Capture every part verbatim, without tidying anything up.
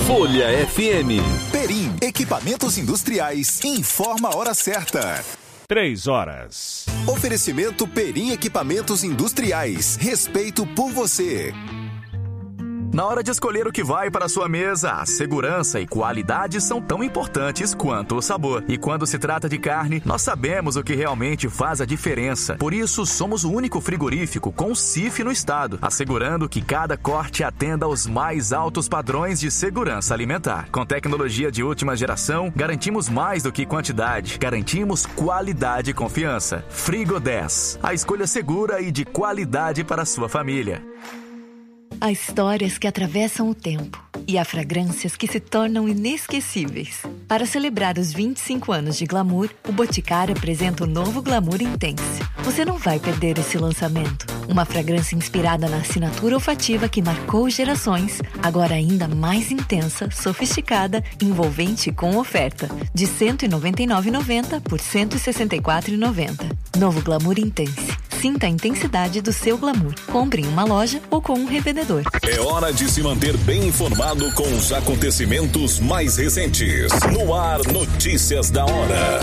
Folha F M. Perim, equipamentos industriais, informa a hora certa. Três horas. Oferecimento Perim Equipamentos Industriais. Respeito por você. Na hora de escolher o que vai para a sua mesa, a segurança e qualidade são tão importantes quanto o sabor. E quando se trata de carne, nós sabemos o que realmente faz a diferença. Por isso, somos o único frigorífico com C I F no estado, assegurando que cada corte atenda aos mais altos padrões de segurança alimentar. Com tecnologia de última geração, garantimos mais do que quantidade, garantimos qualidade e confiança. Frigo dez, a escolha segura e de qualidade para a sua família. Há histórias que atravessam o tempo e há fragrâncias que se tornam inesquecíveis. Para celebrar os vinte e cinco anos de Glamour, o Boticário apresenta o novo Glamour Intense. Você não vai perder esse lançamento. Uma fragrância inspirada na assinatura olfativa que marcou gerações, agora ainda mais intensa, sofisticada, envolvente e com oferta. De cento e noventa e nove reais e noventa centavos por cento e sessenta e quatro reais e noventa centavos. Novo Glamour Intense. Sinta a intensidade do seu glamour. Compre em uma loja ou com um revendedor. É hora de se manter bem informado com os acontecimentos mais recentes. No ar, notícias da hora.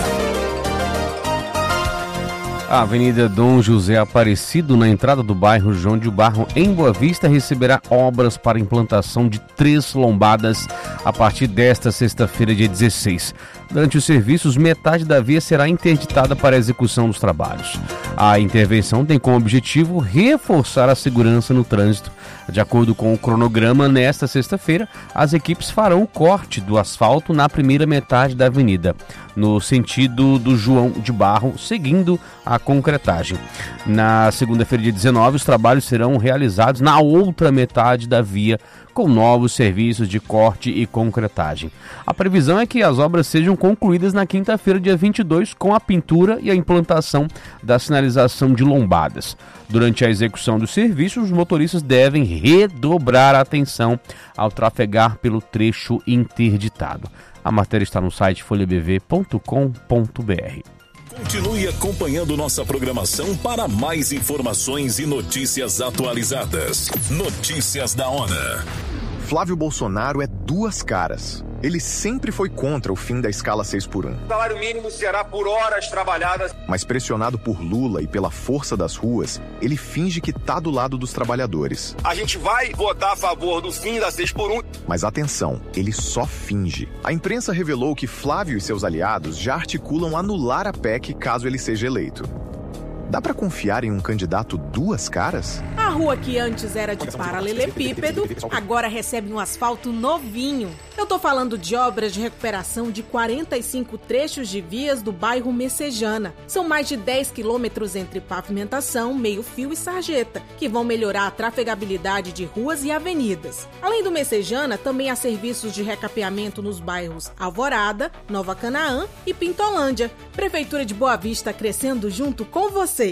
A Avenida Dom José Aparecido, na entrada do bairro João de Barro, em Boa Vista, receberá obras para implantação de três lombadas a partir desta sexta-feira, dia dezesseis. Durante os serviços, metade da via será interditada para a execução dos trabalhos. A intervenção tem como objetivo reforçar a segurança no trânsito. De acordo com o cronograma, nesta sexta-feira, as equipes farão o corte do asfalto na primeira metade da avenida, no sentido do João de Barro, seguindo a concretagem. Na segunda-feira, dia dezenove, os trabalhos serão realizados na outra metade da via, com novos serviços de corte e concretagem. A previsão é que as obras sejam concluídas na quinta-feira, dia vinte e dois, com a pintura e a implantação da sinalização de lombadas. Durante a execução dos serviços, os motoristas devem redobrar a atenção ao trafegar pelo trecho interditado. A matéria está no site folha b v ponto com ponto b r. Continue acompanhando nossa programação para mais informações e notícias atualizadas. Notícias da hora. Flávio Bolsonaro é duas caras. Ele sempre foi contra o fim da escala seis por um. O salário mínimo será por horas trabalhadas. Mas pressionado por Lula e pela força das ruas, ele finge que tá do lado dos trabalhadores. A gente vai votar a favor do fim da seis por um. Mas atenção, ele só finge. A imprensa revelou que Flávio e seus aliados já articulam anular a P E C caso ele seja eleito. Dá pra confiar em um candidato duas caras? A rua que antes era de paralelepípedo, agora recebe um asfalto novinho. Eu tô falando de obras de recuperação de quarenta e cinco trechos de vias do bairro Messejana. São mais de dez quilômetros entre pavimentação, meio-fio e sarjeta, que vão melhorar a trafegabilidade de ruas e avenidas. Além do Messejana, também há serviços de recapeamento nos bairros Alvorada, Nova Canaã e Pintolândia. Prefeitura de Boa Vista crescendo junto com você.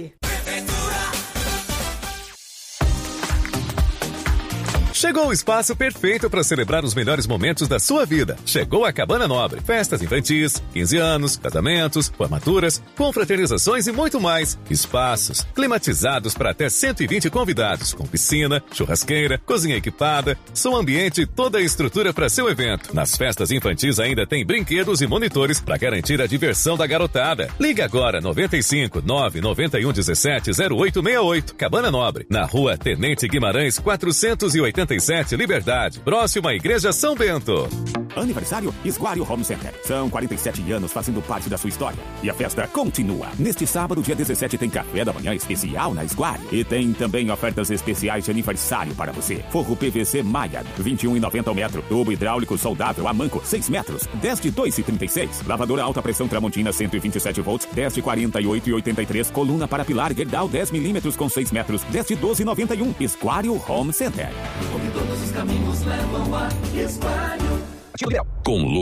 Chegou o espaço perfeito para celebrar os melhores momentos da sua vida. Chegou a Cabana Nobre. Festas infantis, quinze anos, casamentos, formaturas, confraternizações e muito mais. Espaços climatizados para até cento e vinte convidados, com piscina, churrasqueira, cozinha equipada, som ambiente e toda a estrutura para seu evento. Nas festas infantis ainda tem brinquedos e monitores para garantir a diversão da garotada. Ligue agora noventa e cinco, nove nove um, dezessete, zero oito seis oito. Cabana Nobre, na rua Tenente Guimarães, quatrocentos e oitenta e sete, Liberdade, próximo à Igreja São Bento. Aniversário Esguário Home Center. São quarenta e sete anos fazendo parte da sua história. E a festa continua. Neste sábado, dia dezessete, tem café da manhã especial na Esguário. E tem também ofertas especiais de aniversário para você. Forro P V C Maia, vinte e um reais e noventa centavos ao metro. Tubo hidráulico soldável a manco, seis metros, dez de dois reais e trinta e seis. Lavadora alta pressão Tramontina, cento e vinte e sete volts, dez de quarenta e oito reais e oitenta e três. Coluna para pilar Gerdau, dez milímetros com seis metros, dez de doze reais e noventa e um. Esguário Home Center. Todos os caminhos levam a Esguário. Com Lula,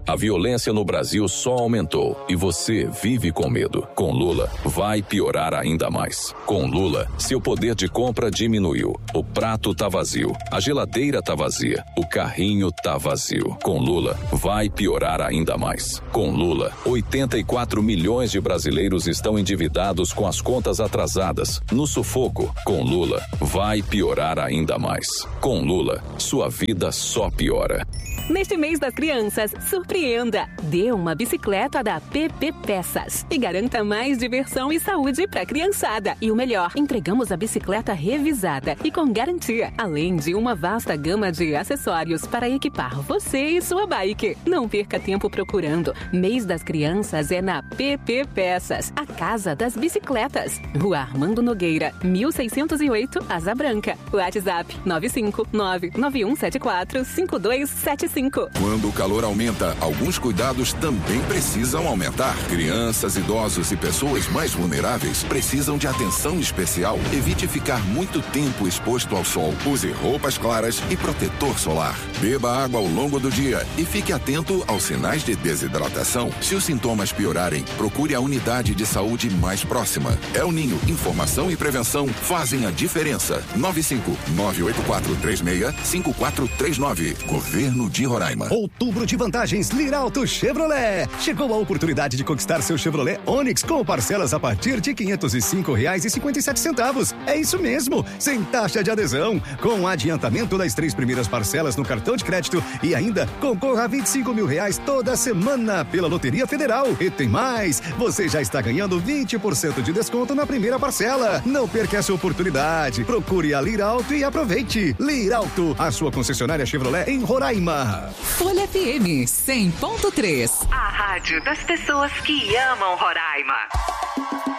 A violência no Brasil só aumentou e você vive com medo. Com Lula, vai piorar ainda mais. Com Lula, seu poder de compra diminuiu. O prato tá vazio, a geladeira tá vazia, o carrinho tá vazio. Com Lula, vai piorar ainda mais. Com Lula, oitenta e quatro milhões de brasileiros estão endividados com as contas atrasadas, no sufoco. Com Lula, vai piorar ainda mais. Com Lula, sua vida só piora. Neste mês das crianças, surpreenda! Dê uma bicicleta da P P Peças e garanta mais diversão e saúde para a criançada. E o melhor, entregamos a bicicleta revisada e com garantia, além de uma vasta gama de acessórios para equipar você e sua bike. Não perca tempo procurando. Mês das crianças é na P P Peças, a casa das bicicletas. Rua Armando Nogueira, mil seiscentos e oito, Asa Branca. WhatsApp nove cinco nove nove um sete quatro cinco dois sete cinco. Quando o calor aumenta, alguns cuidados também precisam aumentar. Crianças, idosos e pessoas mais vulneráveis precisam de atenção especial. Evite ficar muito tempo exposto ao sol. Use roupas claras e protetor solar. Beba água ao longo do dia e fique atento aos sinais de desidratação. Se os sintomas piorarem, procure a unidade de saúde mais próxima. El Ninho, informação e prevenção fazem a diferença. nove cinco nove oito quatro três seis cinco quatro três nove. Governo de Roraima. Outubro de vantagens Lirauto Chevrolet. Chegou a oportunidade de conquistar seu Chevrolet Onix com parcelas a partir de quinhentos e cinco reais e cinquenta e sete centavos. É isso mesmo, sem taxa de adesão, com adiantamento das três primeiras parcelas no cartão de crédito e ainda concorra a vinte e cinco mil reais toda semana pela Loteria Federal. E tem mais, você já está ganhando vinte por cento de desconto na primeira parcela. Não perca essa oportunidade. Procure a Lirauto e aproveite. Lirauto, a sua concessionária Chevrolet em Roraima. Folha F M cem ponto três. A rádio das pessoas que amam Roraima.